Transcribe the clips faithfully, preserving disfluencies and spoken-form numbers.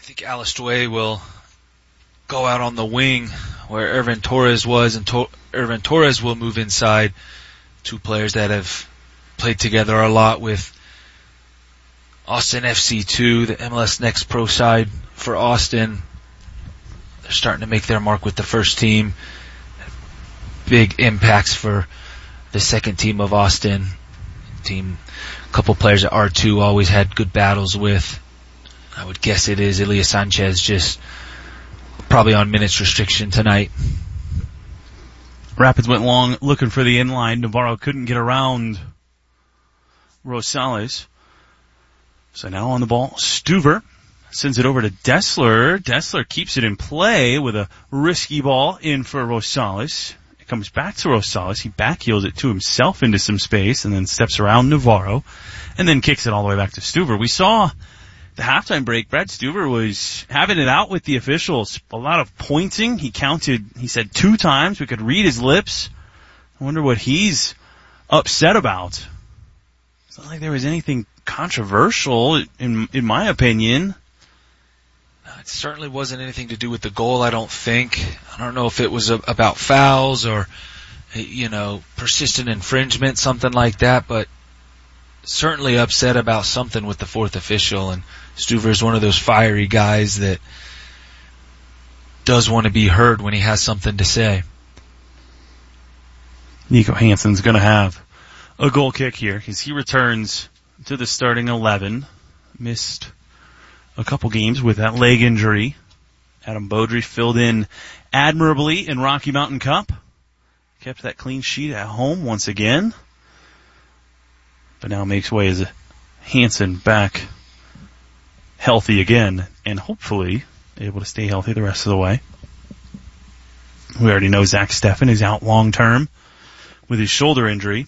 think Alistue will go out on the wing where Irvin Torres was, and to- Irvin Torres will move inside. Two players that have played together a lot with Austin F C two, the M L S Next Pro side for Austin. They're starting to make their mark with the first team. Big impacts for the second team of Austin. Team, a couple players at R two always had good battles with. I would guess it is Elias Sanchez, just probably on minutes restriction tonight. Rapids went long looking for the inline. Navarro couldn't get around Rosales. So now on the ball, Stuver sends it over to Dessler. Dessler keeps it in play with a risky ball in for Rosales. It comes back to Rosales. He backheels it to himself into some space and then steps around Navarro and then kicks it all the way back to Stuver. We saw the halftime break, Brad Stuver was having it out with the officials. A lot of pointing. He counted, he said two times. We could read his lips. I wonder what he's upset about. It's not like there was anything controversial, in in my opinion. It certainly wasn't anything to do with the goal, I don't think. I don't know if it was a, about fouls or, you know, persistent infringement, something like that, but certainly upset about something with the fourth official, and Stuver is one of those fiery guys that does want to be heard when he has something to say. Nico Hansen's going to have a goal kick here because he returns to the starting eleven. Missed a couple games with that leg injury. Adam Beaudry filled in admirably in Rocky Mountain Cup. Kept that clean sheet at home once again. But now makes way as Hansen back healthy again, and hopefully able to stay healthy the rest of the way. We already know Zach Steffen is out long term with his shoulder injury.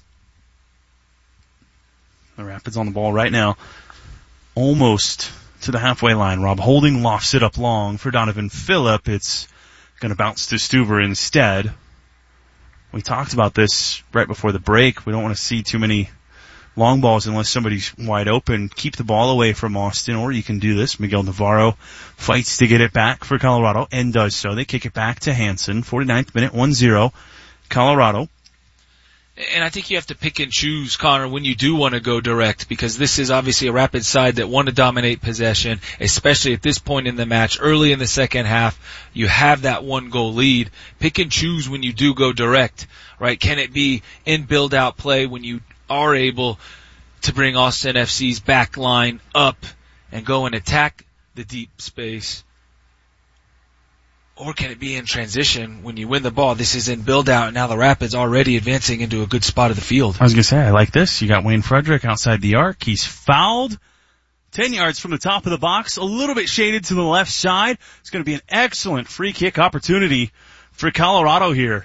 The Rapids on the ball right now, almost to the halfway line. Rob Holding lofts it up long for Donovan Phillip. It's going to bounce to Stuver instead. We talked about this right before the break. We don't want to see too many long balls unless somebody's wide open. Keep the ball away from Austin, or you can do this. Miguel Navarro fights to get it back for Colorado and does so. They kick it back to Hansen. forty-ninth minute, one zero, Colorado. And I think you have to pick and choose, Connor, when you do want to go direct, because this is obviously a Rapid side that want to dominate possession, especially at this point in the match. Early in the second half, you have that one-goal lead. Pick and choose when you do go direct, right? Can it be in build-out play when you are able to bring Austin F C's back line up and go and attack the deep space? Or can it be in transition when you win the ball? This is in build-out, and now the Rapids already advancing into a good spot of the field. I was going to say, I like this. You got Wayne Frederick outside the arc. He's fouled. Ten yards from the top of the box, a little bit shaded to the left side. It's going to be an excellent free kick opportunity for Colorado here.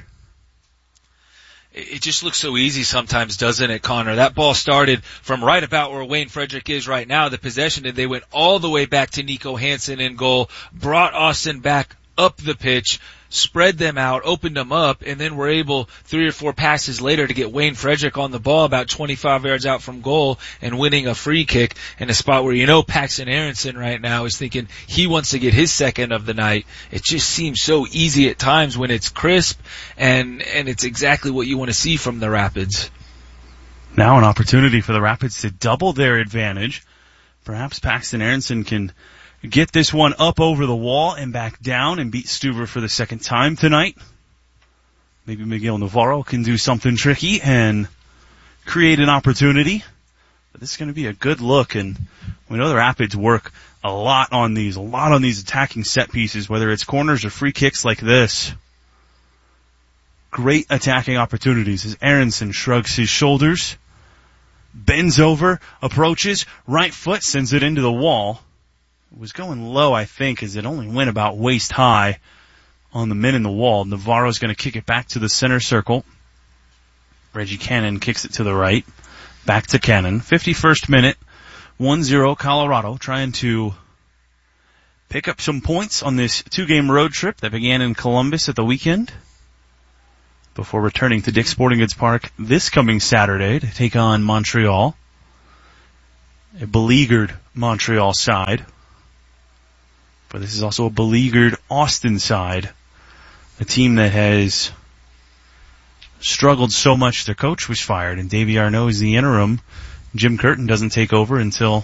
It just looks so easy sometimes, doesn't it, Connor? That ball started from right about where Wayne Frederick is right now, the possession, and they went all the way back to Nico Hansen in goal, brought Austin back up the pitch, spread them out, opened them up, and then were able, three or four passes later, to get Wayne Frederick on the ball about twenty-five yards out from goal and winning a free kick in a spot where you know Paxton Aronson right now is thinking he wants to get his second of the night. It just seems so easy at times when it's crisp, and, and it's exactly what you want to see from the Rapids. Now an opportunity for the Rapids to double their advantage. Perhaps Paxton Aronson can get this one up over the wall and back down and beat Stuver for the second time tonight. Maybe Miguel Navarro can do something tricky and create an opportunity. But this is going to be a good look, and we know the Rapids work a lot on these, a lot on these attacking set pieces, whether it's corners or free kicks like this. Great attacking opportunities as Aronson shrugs his shoulders, bends over, approaches, right foot sends it into the wall. It was going low, I think, as it only went about waist high on the men in the wall. Navarro's going to kick it back to the center circle. Reggie Cannon kicks it to the right. Back to Cannon. fifty-first minute, one zero Colorado, trying to pick up some points on this two-game road trip that began in Columbus at the weekend before returning to Dick's Sporting Goods Park this coming Saturday to take on Montreal. A beleaguered Montreal side. But this is also a beleaguered Austin side, a team that has struggled so much their coach was fired, and Davey Arnaud is the interim. Jim Curtin doesn't take over until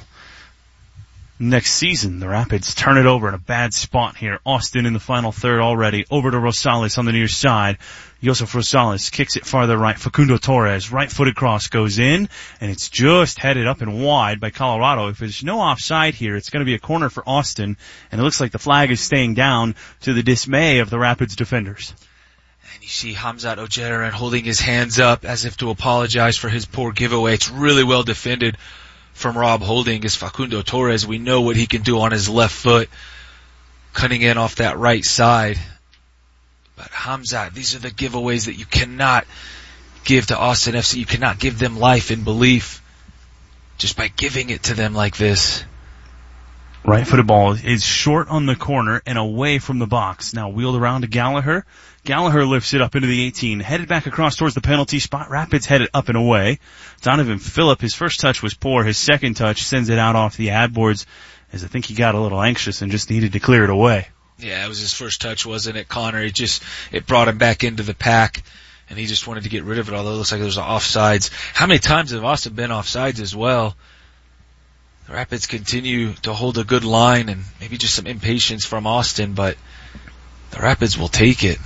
next season. The Rapids turn it over in a bad spot here. Austin in the final third already. Over to Rosales on the near side. Josef Rosales kicks it farther right. Facundo Torres, right-footed cross goes in, and it's just headed up and wide by Colorado. If there's no offside here, it's going to be a corner for Austin, and it looks like the flag is staying down to the dismay of the Rapids defenders. And you see Hamzat Ojeren holding his hands up as if to apologize for his poor giveaway. It's really well defended from Rob Holding is Facundo Torres. We know what he can do on his left foot, cutting in off that right side. But Hamzat, these are the giveaways that you cannot give to Austin F C. You cannot give them life and belief just by giving it to them like this. Right-footed ball is short on the corner and away from the box. Now wheeled around to Gallagher. Gallagher lifts it up into the eighteen, headed back across towards the penalty spot. Rapids headed up and away. Donovan Phillip, his first touch was poor. His second touch sends it out off the ad boards, as I think he got a little anxious and just needed to clear it away. Yeah, it was his first touch, wasn't it, Connor? It just, it brought him back into the pack, and he just wanted to get rid of it, although it looks like there's offsides. How many times have Austin been offsides as well? The Rapids continue to hold a good line, and maybe just some impatience from Austin, but the Rapids will take it.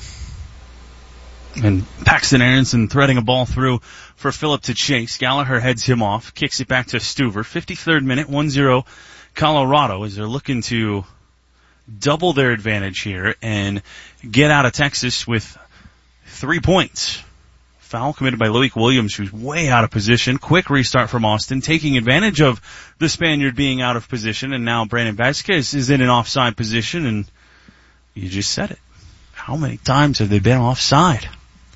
And Paxton Aronson threading a ball through for Phillip to chase. Gallagher heads him off, kicks it back to Stuver. fifty-third minute, one zero Colorado, as they're looking to double their advantage here and get out of Texas with three points. Foul committed by Loic Williams, who's way out of position. Quick restart from Austin, taking advantage of the Spaniard being out of position, and now Brandon Vasquez is in an offside position, and you just said it. How many times have they been offside?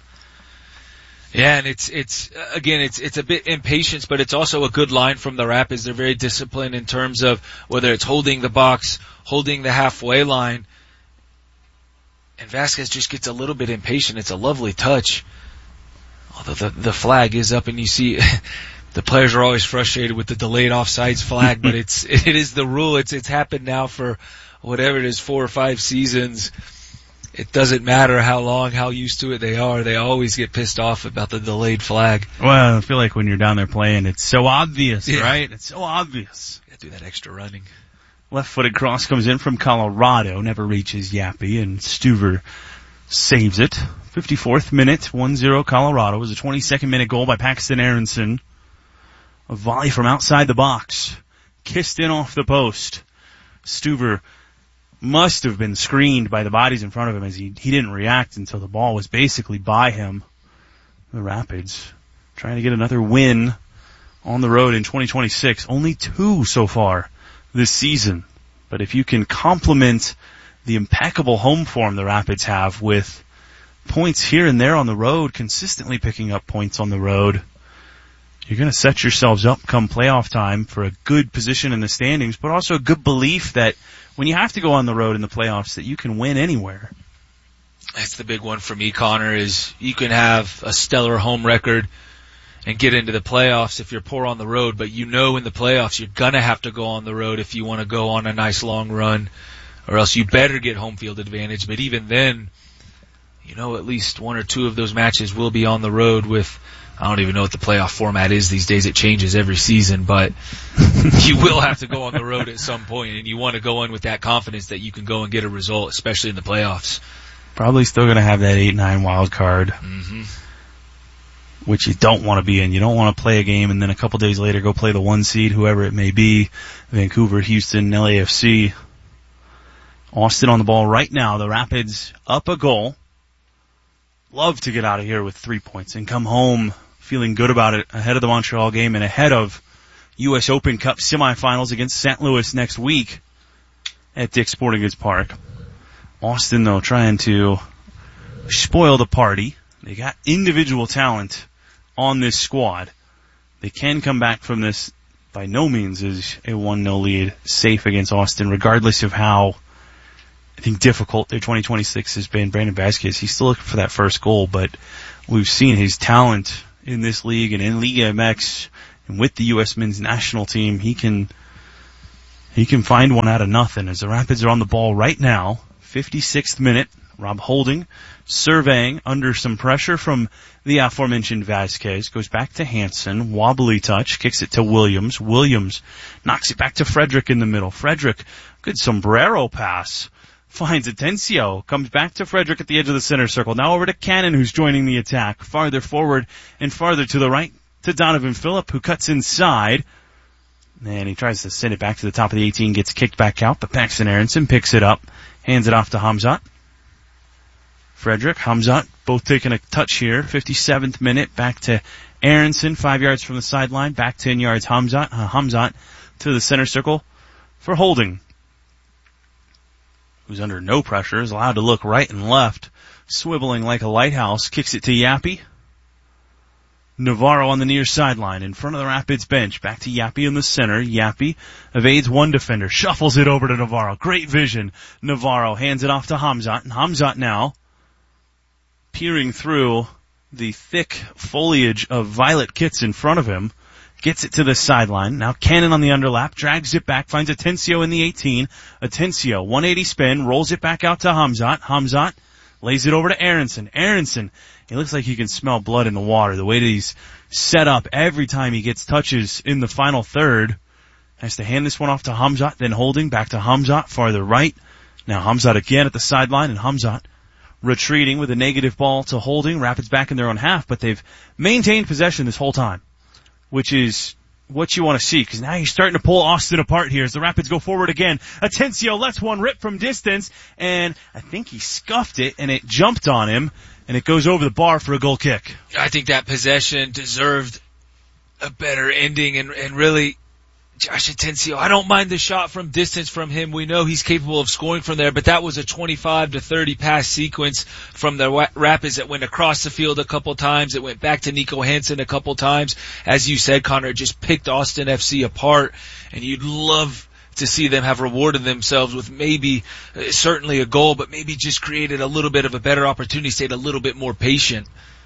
Yeah, and it's, it's, again, it's, it's a bit impatience, but it's also a good line from the Rapids. They're very disciplined in terms of whether it's holding the box, holding the halfway line. And Vasquez just gets a little bit impatient. It's a lovely touch. Although the, the flag is up, and you see the players are always frustrated with the delayed offsides flag, but it's, it is the rule. It's, it's happened now for whatever it is, four or five seasons. It doesn't matter how long, how used to it they are. They always get pissed off about the delayed flag. Well, I feel like when you're down there playing, it's so obvious, yeah. Right? It's so obvious. You gotta do that extra running. Left-footed cross comes in from Colorado, never reaches Yappy, and Stuver saves it. fifty-fourth minute, one zero Colorado. It was a twenty-second minute goal by Paxton Aronson. A volley from outside the box. Kissed in off the post. Stuver must have been screened by the bodies in front of him, as he, he didn't react until the ball was basically by him. The Rapids trying to get another win on the road in twenty twenty-six. Only two so far this season. But if you can complement the impeccable home form the Rapids have with points here and there on the road, consistently picking up points on the road, you're going to set yourselves up come playoff time for a good position in the standings, but also a good belief that when you have to go on the road in the playoffs, that you can win anywhere. That's the big one for me, Connor, is you can have a stellar home record and get into the playoffs if you're poor on the road, but you know in the playoffs you're going to have to go on the road if you want to go on a nice long run, or else you better get home field advantage. But even then, you know at least one or two of those matches will be on the road with, I don't even know what the playoff format is these days. It changes every season, but you will have to go on the road at some point, and you want to go in with that confidence that you can go and get a result, especially in the playoffs. Probably still going to have that eight nine wild card, mm-hmm. which you don't want to be in. You don't want to play a game and then a couple days later go play the one seed, whoever it may be, Vancouver, Houston, L A F C. Austin on the ball right now. The Rapids up a goal. Love to get out of here with three points and come home feeling good about it ahead of the Montreal game and ahead of U S Open Cup semifinals against Saint Louis next week at Dick's Sporting Goods Park. Austin, though, trying to spoil the party. They got individual talent on this squad. They can come back from this. By no means is a one nil lead safe against Austin, regardless of how, I think, difficult their twenty twenty-six has been. Brandon Vasquez, he's still looking for that first goal, but we've seen his talent in this league and in Liga M X and with the U S men's national team. He can He can find one out of nothing as the Rapids are on the ball right now. fifty-sixth minute. Rob Holding surveying under some pressure from the aforementioned Vasquez. Goes back to Hansen. Wobbly touch. Kicks it to Williams. Williams knocks it back to Frederick in the middle. Frederick, good sombrero pass. Finds Atencio. Comes back to Frederick at the edge of the center circle. Now over to Cannon, who's joining the attack. Farther forward and farther to the right to Donovan Phillip, who cuts inside. And he tries to send it back to the top of the eighteen. Gets kicked back out, but Paxton Aronson picks it up. Hands it off to Hamzat. Frederick, Hamzat, both taking a touch here. fifty-seventh minute, back to Aronson, five yards from the sideline, back ten yards, Hamzat, uh, Hamzat to the center circle for Holding, who's under no pressure, is allowed to look right and left, swiveling like a lighthouse, kicks it to Yappy. Navarro on the near sideline, in front of the Rapids bench, back to Yappy in the center. Yappy evades one defender, shuffles it over to Navarro. Great vision. Navarro hands it off to Hamzat, and Hamzat now peering through the thick foliage of violet kits in front of him, gets it to the sideline. Now Cannon on the underlap, drags it back, finds Atencio in the eighteen. Atencio, one eighty spin, rolls it back out to Hamzat. Hamzat lays it over to Aronson. Aronson, he looks like he can smell blood in the water. The way that he's set up every time he gets touches in the final third. Has to hand this one off to Hamzat, then Holding, back to Hamzat, farther right. Now Hamzat again at the sideline, and Hamzat retreating with a negative ball to Holding. Rapids back in their own half, but they've maintained possession this whole time, which is what you want to see, because now you're starting to pull Austin apart here as the Rapids go forward again. Atencio lets one rip from distance, and I think he scuffed it, and it jumped on him, and it goes over the bar for a goal kick. I think that possession deserved a better ending, and, and really, Josh Atencio, I don't mind the shot from distance from him. We know he's capable of scoring from there, but that was a twenty-five to thirty pass sequence from the Rapids that went across the field a couple times. It went back to Nico Hansen a couple times. As you said, Connor, it just picked Austin F C apart, and you'd love to see them have rewarded themselves with maybe, uh, certainly a goal, but maybe just created a little bit of a better opportunity, stayed a little bit more patient.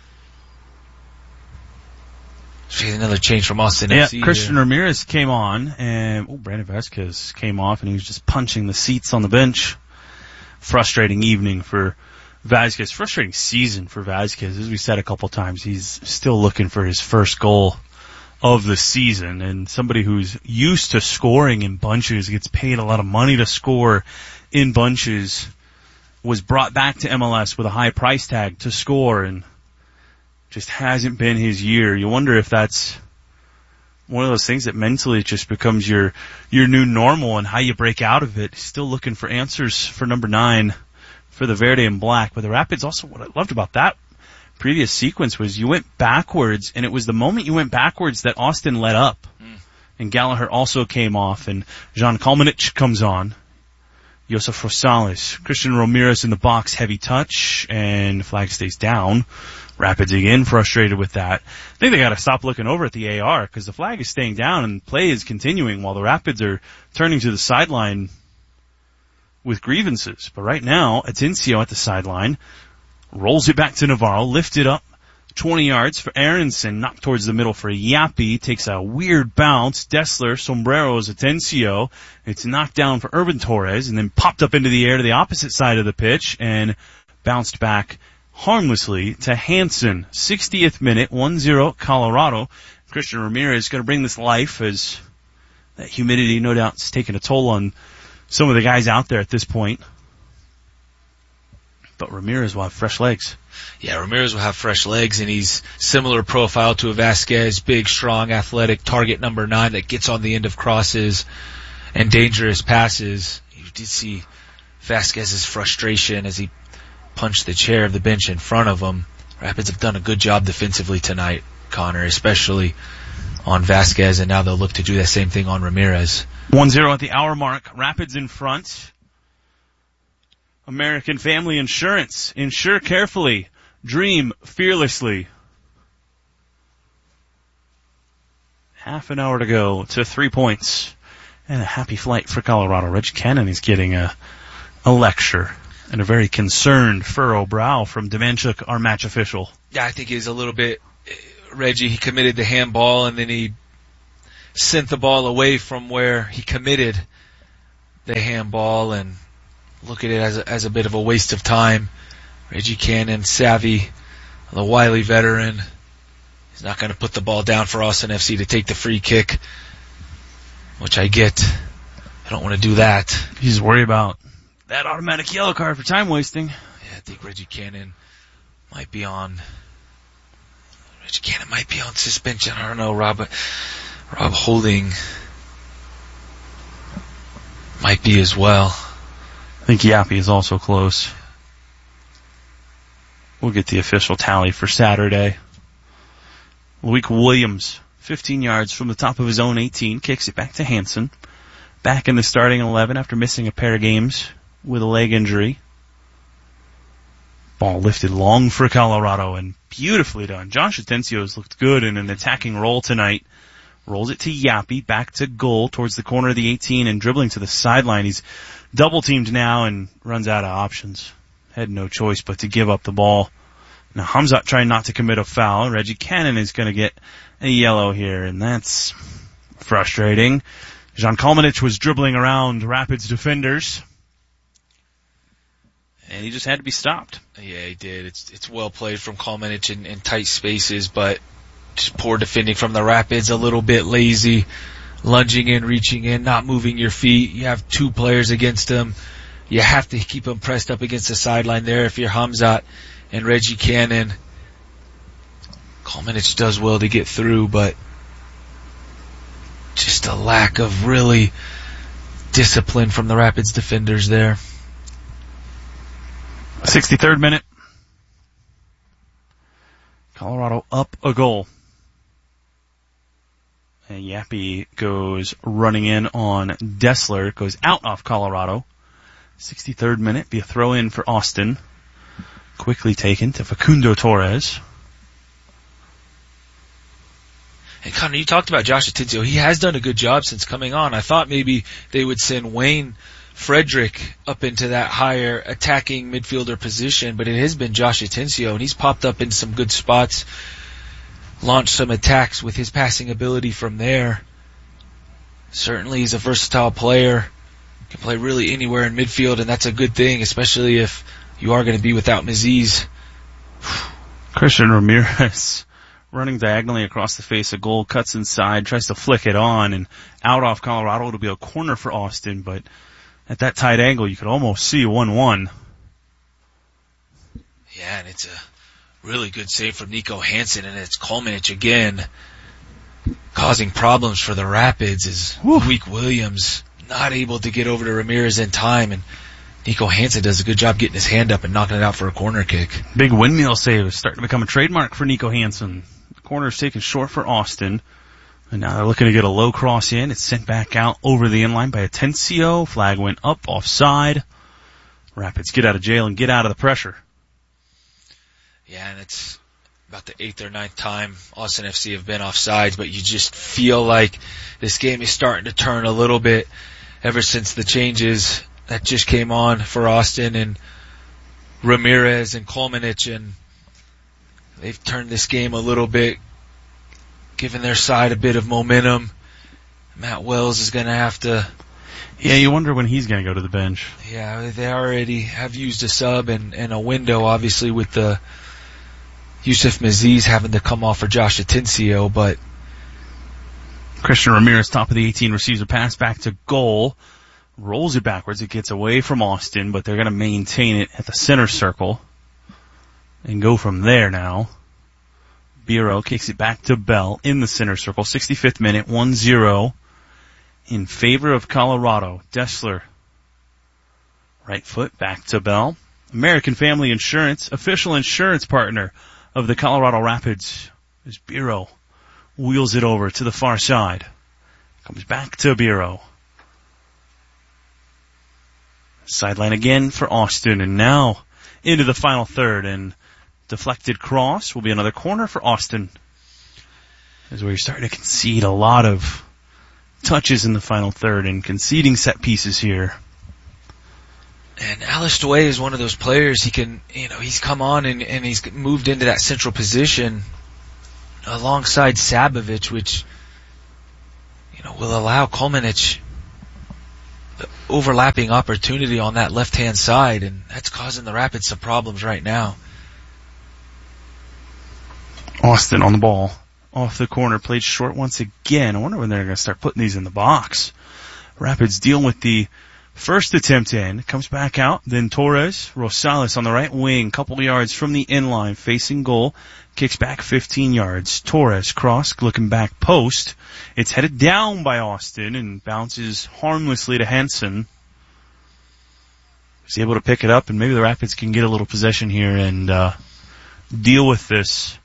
Another change from Austin yeah, F C. Christian here. Ramirez came on, and oh, Brandon Vasquez came off, and he was just punching the seats on the bench. Frustrating evening for Vasquez. Frustrating season for Vasquez. As we said a couple times, he's still looking for his first goal of the season, and somebody who's used to scoring in bunches, gets paid a lot of money to score in bunches, was brought back to M L S with a high price tag to score, and just hasn't been his year. You wonder if that's one of those things that mentally just becomes your your new normal and how you break out of it. Still looking for answers for number nine for the Verde and Black. But the Rapids also, what I loved about that previous sequence was you went backwards, and it was the moment you went backwards that Austin let up. Mm. And Gallagher also came off, and Jean Kalmanich comes on. Josef Rosales. Christian Ramirez in the box, heavy touch, and the flag stays down. Rapids again frustrated with that. I think they gotta stop looking over at the A R, because the flag is staying down and play is continuing while the Rapids are turning to the sideline with grievances. But right now, Atencio at the sideline, rolls it back to Navarro, lifted up twenty yards for Aronson, knocked towards the middle for Yappy, takes a weird bounce. Dessler, sombreros, Atencio. It's knocked down for Urban Torres, and then popped up into the air to the opposite side of the pitch, and bounced back harmlessly to Hansen. sixtieth minute, one zero Colorado. Christian Ramirez is going to bring this life, as that humidity no doubt is taking a toll on some of the guys out there at this point. But Ramirez will have fresh legs. Yeah, Ramirez will have fresh legs, and he's similar profile to a Vasquez, big, strong, athletic, target number nine that gets on the end of crosses and dangerous passes. You did see Vasquez's frustration as he punched the chair of the bench in front of him. Rapids have done a good job defensively tonight, Connor, especially on Vasquez, and now they'll look to do that same thing on Ramirez. one zero at the hour mark. Rapids in front. American Family Insurance. Insure carefully. Dream fearlessly. Half an hour to go to three points. And a happy flight for Colorado. Reg Cannon is getting a, a lecture. And a very concerned furrow brow from Demanchuk, our match official. Yeah, I think he's a little bit, Reggie, he committed the handball, and then he sent the ball away from where he committed. they handball and look at it as a, as a bit of a waste of time. Reggie Cannon, savvy, the wily veteran. He's not going to put the ball down for Austin F C to take the free kick, which I get. I don't want to do that. He's worried about that automatic yellow card for time wasting. Yeah, I think Reggie Cannon might be on. Reggie Cannon might be on suspension. I don't know. Rob, Rob Holding might be as well. I think Yappy is also close. We'll get the official tally for Saturday. Loic Williams, fifteen yards from the top of his own eighteen, kicks it back to Hansen. Back in the starting eleven after missing a pair of games with a leg injury. Ball lifted long for Colorado and beautifully done. Josh Atencio's looked good in an attacking role tonight. Rolls it to Yappy, back to goal towards the corner of the eighteen and dribbling to the sideline. He's double teamed now and runs out of options. Had no choice but to give up the ball. Now Hamzat trying not to commit a foul. Reggie Cannon is going to get a yellow here, and that's frustrating. Jan Kalmanic was dribbling around Rapids defenders, and he just had to be stopped. Yeah, he did. It's it's well played from Kalmanic in, in tight spaces, but just poor defending from the Rapids, a little bit lazy, lunging in, reaching in, not moving your feet. You have two players against him. You have to keep him pressed up against the sideline there if you're Hamzat and Reggie Cannon. Kalmanic does well to get through, but just a lack of really discipline from the Rapids defenders there. sixty-third minute. Colorado up a goal. And Yappy goes running in on Dessler. Goes out off Colorado. sixty-third minute. Be a throw in for Austin. Quickly taken to Facundo Torres. And Connor, you talked about Josh Atencio. He has done a good job since coming on. I thought maybe they would send Wayne Frederick up into that higher attacking midfielder position, but it has been Josh Atencio, and he's popped up in some good spots, launched some attacks with his passing ability from there. Certainly he's a versatile player, can play really anywhere in midfield, and that's a good thing, especially if you are going to be without Maziz. Christian Ramirez running diagonally across the face of goal, cuts inside, tries to flick it on, and out off Colorado. It'll be a corner for Austin, but at that tight angle, you could almost see one one. Yeah, and it's a really good save from Nico Hansen, and it's Kalmanic again, causing problems for the Rapids as Loic Williams not able to get over to Ramirez in time, and Nico Hansen does a good job getting his hand up and knocking it out for a corner kick. Big windmill save is starting to become a trademark for Nico Hansen. The corner is taken short for Austin. And now they're looking to get a low cross in. It's sent back out over the inline by Atencio. Flag went up offside. Rapids get out of jail and get out of the pressure. Yeah, and it's about the eighth or ninth time Austin F C have been offsides, but you just feel like this game is starting to turn a little bit ever since the changes that just came on for Austin and Ramirez and Kalmanic, and they've turned this game a little bit, giving their side a bit of momentum. Matt Wells is going to have to... Yeah, you wonder when he's going to go to the bench. Yeah, they already have used a sub and, and a window, obviously, with the Yusuf Maziz having to come off for Josh Atencio, but... Christian Ramirez, top of the eighteen, receives a pass back to goal. Rolls it backwards. It gets away from Austin, but they're going to maintain it at the center circle and go from there now. Biro kicks it back to Bell in the center circle. sixty-fifth minute, one zero in favor of Colorado. Dessler, right foot back to Bell. American Family Insurance, official insurance partner of the Colorado Rapids, as Biro wheels it over to the far side. Comes back to Biro. Sideline again for Austin, and now into the final third, and deflected cross will be another corner for Austin. As we're starting to concede a lot of touches in the final third and conceding set pieces here. And Alice Dway is one of those players, he can, you know, he's come on and, and he's moved into that central position alongside Sabovic, which, you know, will allow Kalmanic overlapping opportunity on that left-hand side, and that's causing the Rapids some problems right now. Austin on the ball. Off the corner, played short once again. I wonder when they're going to start putting these in the box. Rapids deal with the first attempt in. Comes back out. Then Torres. Rosales on the right wing. Couple yards from the inline. Facing goal. Kicks back fifteen yards. Torres cross. Looking back post. It's headed down by Austin and bounces harmlessly to Hansen. He's able to pick it up, and maybe the Rapids can get a little possession here and uh, deal with this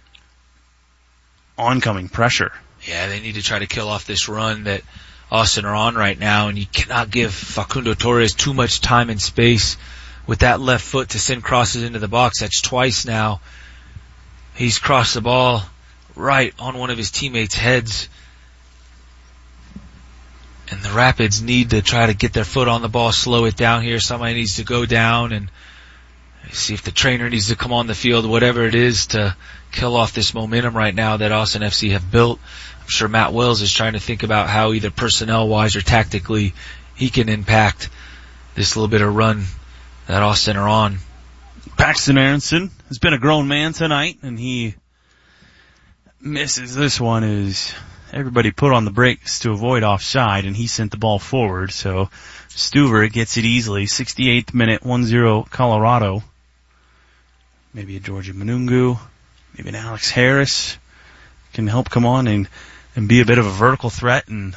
oncoming pressure. Yeah, they need to try to kill off this run that Austin are on right now, and you cannot give Facundo Torres too much time and space with that left foot to send crosses into the box. That's twice now. He's crossed the ball right on one of his teammates' heads. And the Rapids need to try to get their foot on the ball, slow it down here. Somebody needs to go down and see if the trainer needs to come on the field, whatever it is, to kill off this momentum right now that Austin F C have built. I'm sure Matt Wells is trying to think about how either personnel-wise or tactically he can impact this little bit of run that Austin are on. Paxton Aronson has been a grown man tonight, and he misses this one as everybody put on the brakes to avoid offside, and he sent the ball forward. So Stuver gets it easily. sixty-eighth minute, one zero Colorado. Maybe a Georgia Manungu, maybe an Alex Harris can help come on and, and be a bit of a vertical threat and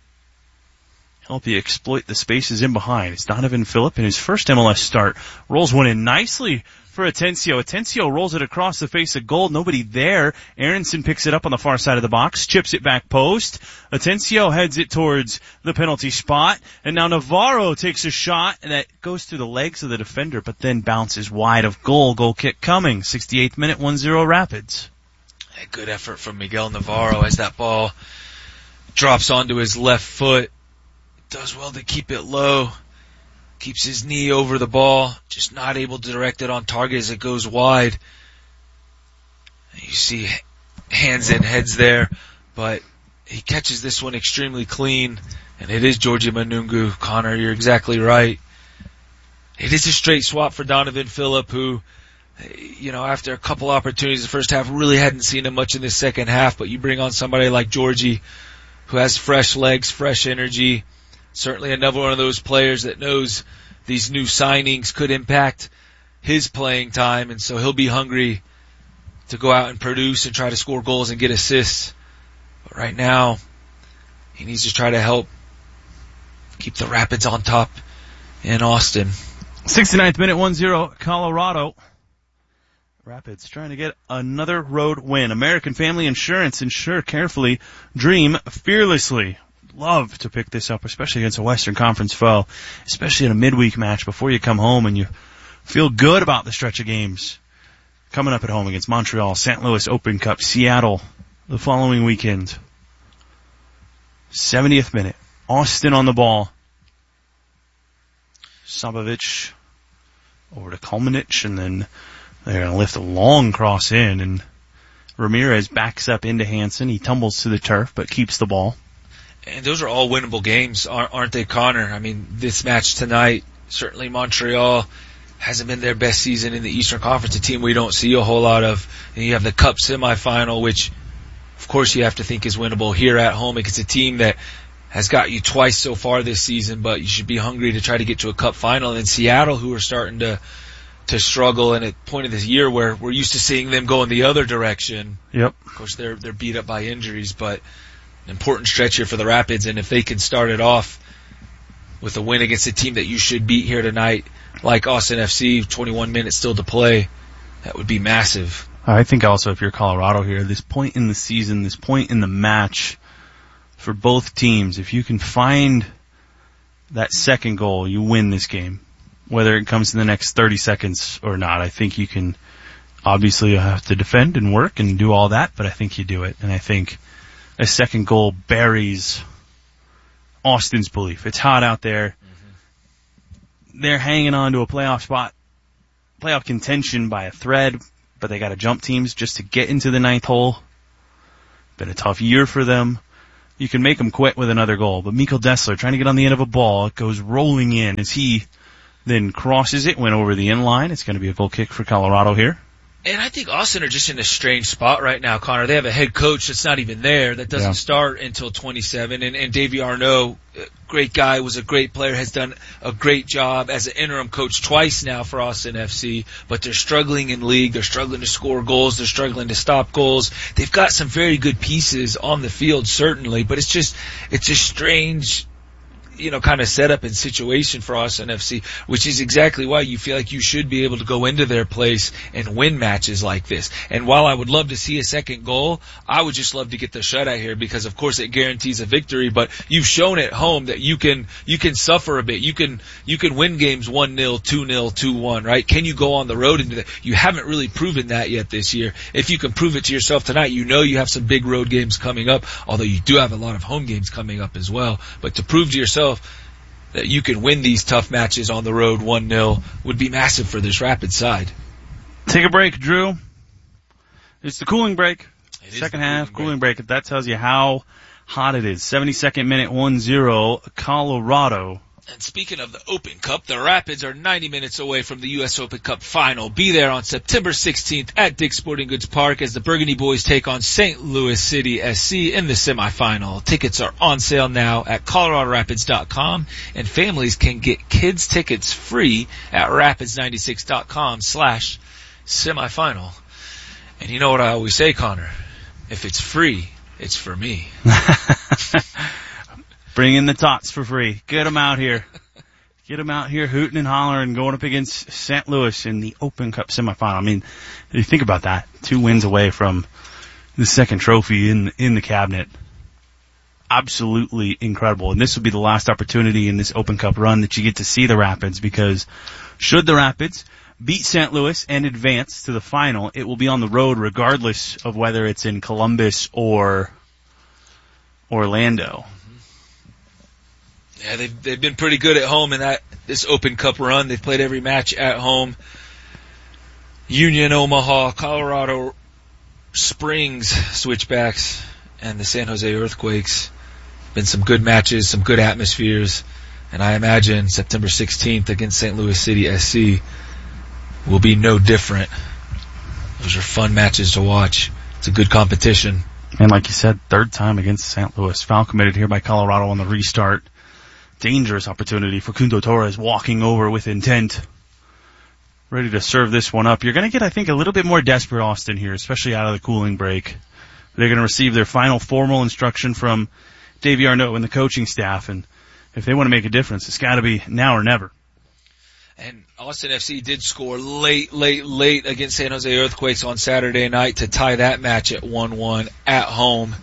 help you exploit the spaces in behind. It's Donovan Phillip in his first M L S start. Rolls one in nicely for Atencio. Atencio rolls it across the face of goal. Nobody there. Aronson picks it up on the far side of the box, chips it back post. Atencio heads it towards the penalty spot. And now Navarro takes a shot and that goes through the legs of the defender, but then bounces wide of goal. Goal kick coming. sixty-eighth minute, one zero Rapids. A good effort from Miguel Navarro as that ball drops onto his left foot. Does well to keep it low. Keeps his knee over the ball. Just not able to direct it on target as it goes wide. You see hands and heads there, but he catches this one extremely clean, and it is Georgie Manungu. Connor, you're exactly right. It is a straight swap for Donovan Phillip, who, you know, after a couple opportunities the first half, really hadn't seen him much in the second half, but you bring on somebody like Georgie, who has fresh legs, fresh energy. Certainly another one of those players that knows these new signings could impact his playing time, and so he'll be hungry to go out and produce and try to score goals and get assists. But right now, he needs to try to help keep the Rapids on top in Austin. sixty-ninth minute, one zero Colorado. Rapids trying to get another road win. American Family Insurance. Insure carefully. Dream fearlessly. Love to pick this up, especially against a Western Conference foe, especially in a midweek match before you come home and you feel good about the stretch of games coming up at home against Montreal, Saint Louis Open Cup, Seattle the following weekend. seventieth minute, Austin on the ball. Sabovic over to Kalmanich, and then they're going to lift a long cross in, and Ramirez backs up into Hansen. He tumbles to the turf but keeps the ball. And those are all winnable games, aren't they, Connor? I mean, this match tonight, certainly Montreal hasn't been their best season in the Eastern Conference, a team we don't see a whole lot of. And you have the Cup semifinal, which, of course, you have to think is winnable here at home. It's a team that has got you twice so far this season, but you should be hungry to try to get to a Cup final. And Seattle, who are starting to to struggle, and at the point of this year where we're used to seeing them go in the other direction. Yep. Of course, they're they're beat up by injuries, but an important stretch here for the Rapids, and if they can start it off with a win against a team that you should beat here tonight, like Austin F C, twenty-one minutes still to play, that would be massive. I think also if you're Colorado here, this point in the season, this point in the match for both teams, if you can find that second goal, you win this game. Whether it comes in the next thirty seconds or not, I think you can, obviously you have to defend and work and do all that, but I think you do it. And I think a second goal buries Austin's belief. It's hot out there. Mm-hmm. They're hanging on to a playoff spot, playoff contention by a thread, but they got to jump teams just to get into the ninth hole. Been a tough year for them. you can make them quit with another goal. But Mikkel Dessler trying to get on the end of a ball. It goes rolling in as he then crosses it, went over the in line. It's going to be a goal kick for Colorado here. And I think Austin are just in a strange spot right now, Connor. They have a head coach that's not even there, that doesn't yeah. start until twenty-seven. And, and Davey Arnaud, great guy, was a great player, has done a great job as an interim coach twice now for Austin F C. But they're struggling in league. They're struggling to score goals. They're struggling to stop goals. They've got some very good pieces on the field, certainly. But it's just, it's a strange, you know, kind of setup and situation for Austin F C, which is exactly why you feel like you should be able to go into their place and win matches like this. And while I would love to see a second goal, I would just love to get the shutout here because, of course, it guarantees a victory. But you've shown at home that you can you can suffer a bit. You can you can win games one nil, two nil, two one, right? Can you go on the road and do that? You haven't really proven that yet this year. If you can prove it to yourself tonight, you know you have some big road games coming up, although you do have a lot of home games coming up as well. But to prove to yourself that you can win these tough matches on the road one nil would be massive for this Rapid side. Take a break, Drew. It's the cooling break. It Second cooling half, break. cooling break. That tells you how hot it is. seventy-second minute, one zero, Colorado. And speaking of the Open Cup, the Rapids are ninety minutes away from the U S Open Cup final. Be there on September sixteenth at Dick's Sporting Goods Park as the Burgundy Boys take on Saint Louis City S C in the semifinal. Tickets are on sale now at colorado rapids dot com, and families can get kids tickets free at rapids ninety-six dot com slash semifinal. And you know what I always say, Connor? If it's free, it's for me. Bring in the tots for free. Get them out here. Get them out here hooting and hollering, going up against Saint Louis in the Open Cup semifinal. I mean, if you think about that, two wins away from the second trophy in in the cabinet. Absolutely incredible. And this will be the last opportunity in this Open Cup run that you get to see the Rapids, because should the Rapids beat Saint Louis and advance to the final, it will be on the road regardless of whether it's in Columbus or Orlando. Yeah, they've, they've been pretty good at home in that this Open Cup run. They've played every match at home. Union, Omaha, Colorado Springs Switchbacks, and the San Jose Earthquakes. Been some good matches, some good atmospheres, and I imagine September sixteenth against Saint Louis City S C will be no different. Those are fun matches to watch. It's a good competition. And like you said, third time against Saint Louis. Foul committed here by Colorado on the restart. Dangerous opportunity for Kundo Torres, walking over with intent. Ready to serve this one up. You're going to get, I think, a little bit more desperate Austin here, especially out of the cooling break. They're going to receive their final formal instruction from Davey Arnaud and the coaching staff, and if they want to make a difference, it's got to be now or never. And Austin F C did score late, late, late against San Jose Earthquakes on Saturday night to tie that match at one one at home.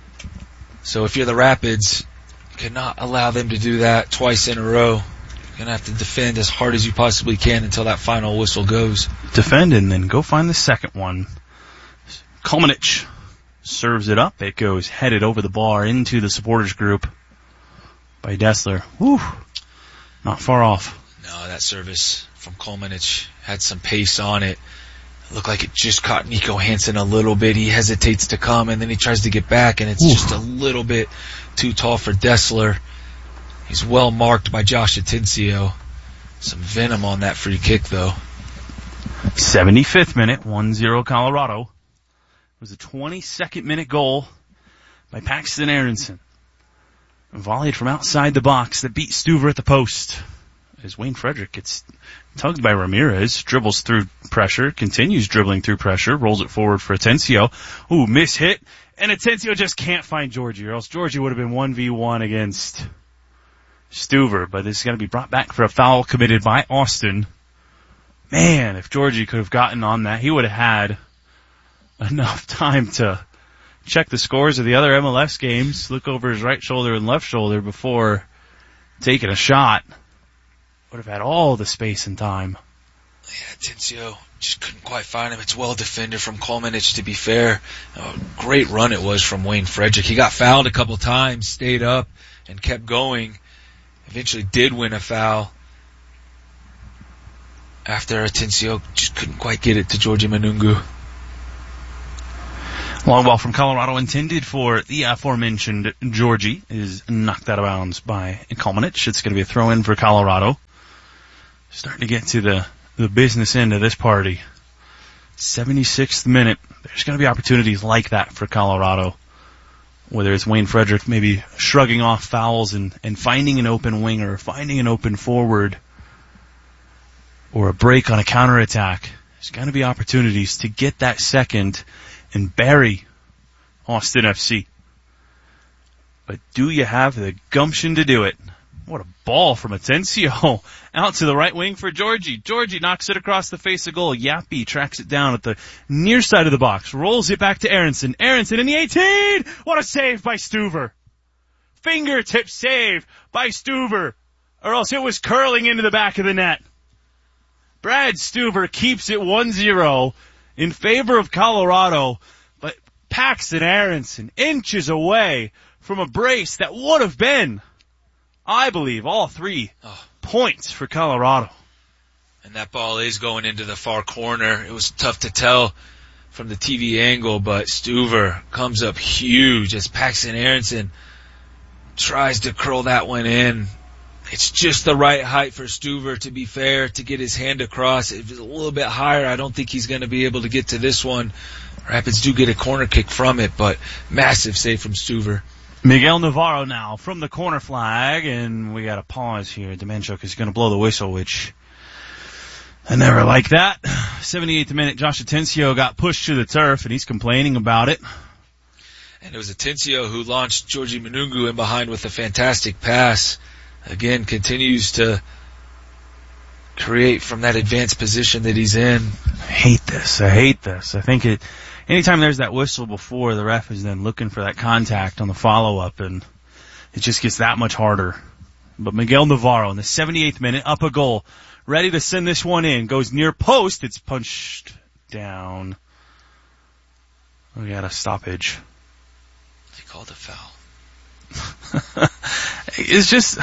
So if you're the Rapids, you cannot allow them to do that twice in a row. You're going to have to defend as hard as you possibly can until that final whistle goes. Defend and then go find the second one. Kolmanich serves it up. It goes headed over the bar into the supporters group by Dessler. Whew. Not far off. No, that service from Kolmanich had some pace on it. It looked like it just caught Nico Hansen a little bit. He hesitates to come, and then he tries to get back, and it's Ooh. just a little bit too tall for Dessler. He's well marked by Josh Atencio. Some venom on that free kick, though. seventy-fifth minute, one zero Colorado. It was a twenty-second minute goal by Paxton Aronson. Volleyed from outside the box that beat Stuver at the post. As Wayne Frederick gets tugged by Ramirez, dribbles through pressure, continues dribbling through pressure, rolls it forward for Atencio. Ooh, miss hit, and Atencio just can't find Georgie, or else Georgie would have been one v one against Stuver, but this is going to be brought back for a foul committed by Austin. Man, if Georgie could have gotten on that, he would have had enough time to check the scores of the other M L S games, look over his right shoulder and left shoulder before taking a shot. Would have had all the space and time. Yeah, Atencio just couldn't quite find him. It's well defended from Kolmanich, to be fair. A great run it was from Wayne Frederick. He got fouled a couple times, stayed up, and kept going. Eventually did win a foul after Atencio just couldn't quite get it to Georgie Manungu. Long ball from Colorado intended for the aforementioned Georgie is knocked out of bounds by Kalmanic. It's going to be a throw in for Colorado. Starting to get to the, the business end of this party. seventy-sixth minute. There's going to be opportunities like that for Colorado. Whether it's Wayne Frederick maybe shrugging off fouls and, and finding an open winger, finding an open forward, or a break on a counterattack. There's going to be opportunities to get that second and bury Austin F C. But do you have the gumption to do it? What a ball from Atencio. Out to the right wing for Georgie. Georgie knocks it across the face of goal. Yappy tracks it down at the near side of the box. Rolls it back to Aronson. Aronson in the eighteen! What a save by Stuver. Fingertip save by Stuver. Or else it was curling into the back of the net. Brad Stuver keeps it one zero in favor of Colorado, but Paxton Aronson inches away from a brace that would have been, I believe, all three oh. points for Colorado. And that ball is going into the far corner. It was tough to tell from the T V angle, but Stuver comes up huge as Paxton Aronson tries to curl that one in. It's just the right height for Stuver, to be fair, to get his hand across. If it's a little bit higher, I don't think he's going to be able to get to this one. Rapids do get a corner kick from it, but massive save from Stuver. Miguel Navarro now from the corner flag, and we got a pause here. Demenchuk is going to blow the whistle, which I never like that. seventy-eighth minute, Josh Atencio got pushed to the turf, and he's complaining about it. And it was Atencio who launched Georgie Manungu in behind with a fantastic pass. Again, continues to create from that advanced position that he's in. I hate this. I hate this. I think it, anytime there's that whistle before, the ref is then looking for that contact on the follow-up, and it just gets that much harder. But Miguel Navarro in the seventy-eighth minute, up a goal, ready to send this one in. Goes near post. It's punched down. We got a stoppage. They called a foul. It's just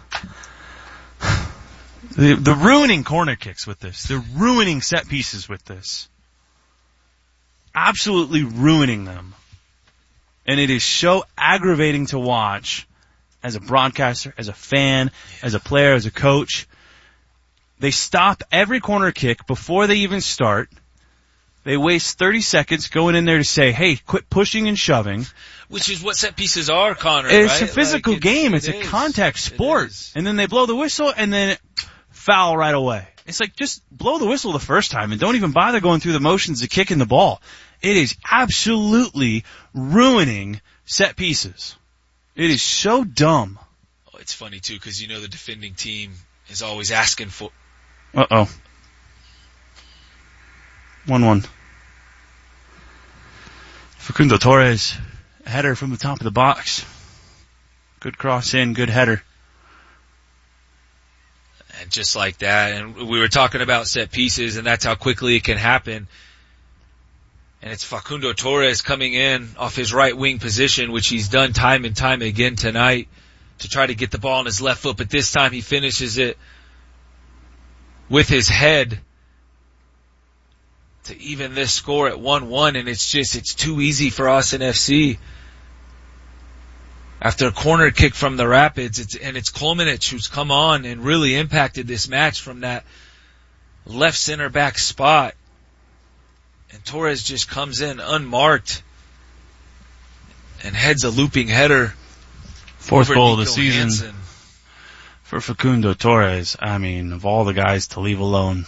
the, the ruining corner kicks with this. They're ruining set pieces with this. Absolutely ruining them. And it is so aggravating to watch as a broadcaster, as a fan, as a player, as a coach. They stop every corner kick before they even start. They waste thirty seconds going in there to say, hey, quit pushing and shoving. Which is what set pieces are, Connor, It's right? a physical like game. It's, it's it a is. contact sport. And then they blow the whistle, and then foul right away. It's like, just blow the whistle the first time and don't even bother going through the motions of kicking the ball. It is absolutely ruining set pieces. It is so dumb. Oh, it's funny, too, because you know the defending team is always asking for... Uh-oh. one one. Facundo Torres, header from the top of the box. Good cross in, good header. And just like that, and we were talking about set pieces, and that's how quickly it can happen. And it's Facundo Torres coming in off his right wing position, which he's done time and time again tonight, to try to get the ball on his left foot, but this time he finishes it with his head to even this score at one one, and it's just, it's too easy for Austin F C. After a corner kick from the Rapids, it's, and it's Kalmanic who's come on and really impacted this match from that left center back spot. And Torres just comes in unmarked and heads a looping header. Fourth goal of the Nico season Hansen. for Facundo Torres. I mean, of all the guys to leave alone.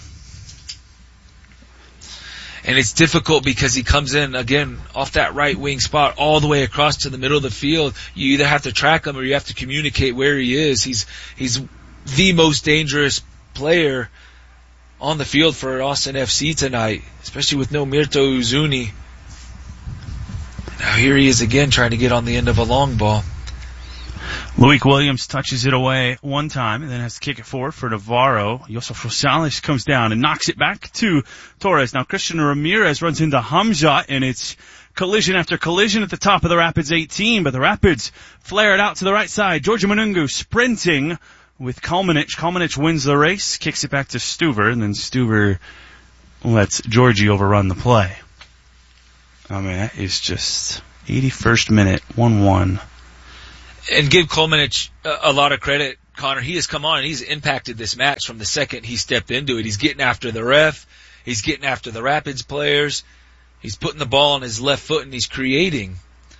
And it's difficult because he comes in, again, off that right wing spot all the way across to the middle of the field. You either have to track him or you have to communicate where he is. He's, he's the most dangerous player on the field for Austin F C tonight, especially with no Mirto Uzuni. Now here he is again trying to get on the end of a long ball. Loic Williams touches it away one time and then has to kick it forward for Navarro. Yosef Rosales comes down and knocks it back to Torres. Now Christian Ramirez runs into Hamza, and it's collision after collision at the top of the Rapids eighteen, but the Rapids flare it out to the right side. Georgie Manungu sprinting with Kalmanic. Kalmanic wins the race, kicks it back to Stuver, and then Stuver lets Georgie overrun the play. I mean, that is just eighty-first minute, one one. And give Kolmanic a, a lot of credit, Connor. He has come on and he's impacted this match from the second he stepped into it. He's getting after the ref. He's getting after the Rapids players. He's putting the ball on his left foot and he's creating.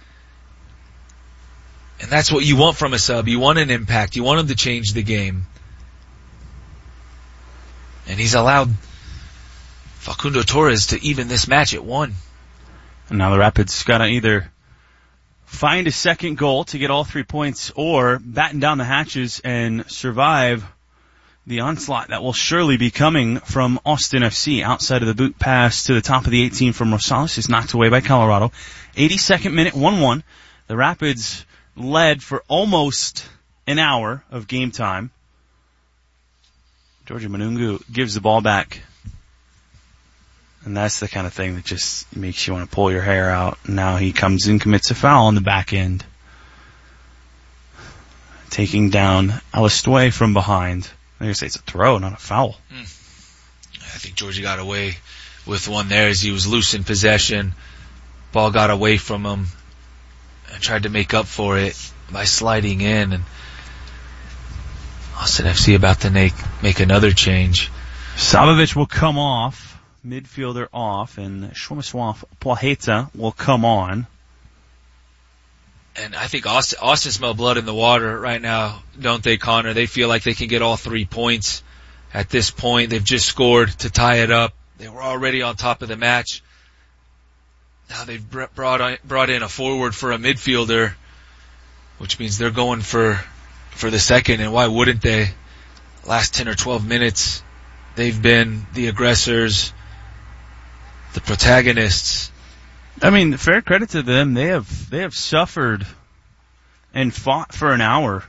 And that's what you want from a sub. You want an impact. You want him to change the game. And he's allowed Facundo Torres to even this match at one. And now the Rapids got to either find a second goal to get all three points or batten down the hatches and survive the onslaught that will surely be coming from Austin F C. Outside of the boot pass to the top of the eighteen from Rosales is knocked away by Colorado. eighty-second minute, one one. The Rapids led for almost an hour of game time. Georgie Manungu gives the ball back. And that's the kind of thing that just makes you want to pull your hair out. Now he comes in, commits a foul on the back end. Taking down Alistue from behind. I'm going to say it's a throw, not a foul. Mm. I think Georgie got away with one there as he was loose in possession. Ball got away from him and tried to make up for it by sliding in. And Austin F C about to make, make another change. Savovic will come off. Midfielder off, and Shomiswaf Plaheta will come on. And I think Austin, Austin smell blood in the water right now, don't they, Connor? They feel like they can get all three points at this point. They've just scored to tie it up. They were already on top of the match. Now they've brought on, brought in a forward for a midfielder, which means they're going for for the second, and why wouldn't they? Last ten or twelve minutes, they've been the aggressors, the protagonists. I mean, fair credit to them. They have they have suffered and fought for an hour.